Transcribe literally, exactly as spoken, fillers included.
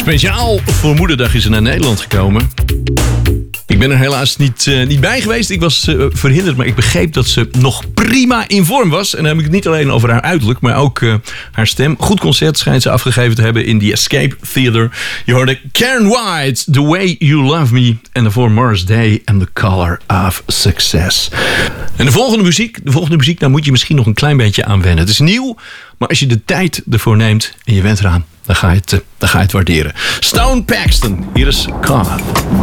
Speciaal voor Moederdag is ze naar Nederland gekomen. Ik ben er helaas niet, uh, niet bij geweest. Ik was uh, verhinderd, maar ik begreep dat ze nog prima in vorm was. En dan heb ik het niet alleen over haar uiterlijk, maar ook uh, haar stem. Goed concert schijnt ze afgegeven te hebben in The Escape Theater. Je hoorde Karen White, The Way You Love Me. En daarvoor Morris Day and The Color of Success. En de volgende muziek, de volgende muziek, daar moet je misschien nog een klein beetje aan wennen. Het is nieuw, maar als je de tijd ervoor neemt en je went eraan, dan ga je het, uh, dan ga je het waarderen. Stone Paxton, hier is Karma.